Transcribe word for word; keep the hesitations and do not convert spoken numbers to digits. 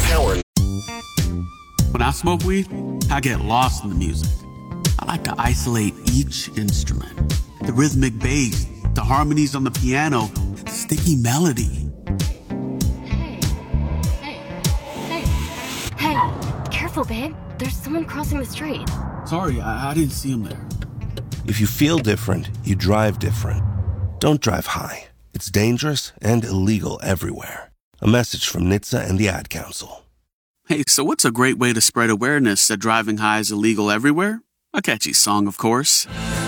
Power. When I smoke weed, I get lost in the music. I like to isolate each instrument. The rhythmic bass, the harmonies on the piano, the sticky melody. Hey, hey, hey, hey, careful, babe. There's someone crossing the street. Sorry, I, I didn't see him there. If you feel different, you drive different. Don't drive high. It's dangerous and illegal everywhere. A message from N H T S A and the Ad Council. Hey, so what's a great way to spread awareness that driving high is illegal everywhere? A catchy song, of course.